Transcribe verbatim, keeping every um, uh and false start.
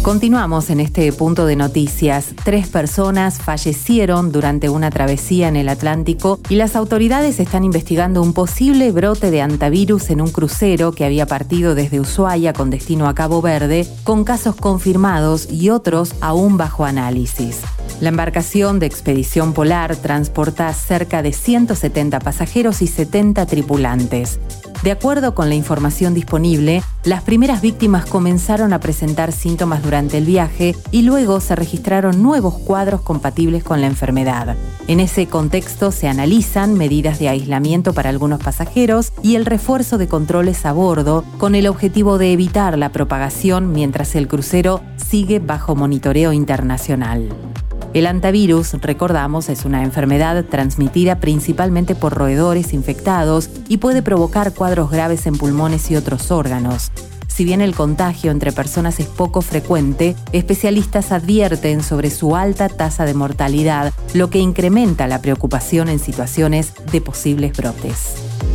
Continuamos en este punto de noticias. Tres personas fallecieron durante una travesía en el Atlántico y las autoridades están investigando un posible brote de hantavirus en un crucero que había partido desde Ushuaia con destino a Cabo Verde, con casos confirmados y otros aún bajo análisis. La embarcación de Expedición Polar transporta cerca de ciento setenta pasajeros y setenta tripulantes. De acuerdo con la información disponible, las primeras víctimas comenzaron a presentar síntomas durante el viaje y luego se registraron nuevos cuadros compatibles con la enfermedad. En ese contexto se analizan medidas de aislamiento para algunos pasajeros y el refuerzo de controles a bordo con el objetivo de evitar la propagación mientras el crucero sigue bajo monitoreo internacional. El hantavirus, recordamos, es una enfermedad transmitida principalmente por roedores infectados y puede provocar cuadros graves en pulmones y otros órganos. Si bien el contagio entre personas es poco frecuente, especialistas advierten sobre su alta tasa de mortalidad, lo que incrementa la preocupación en situaciones de posibles brotes.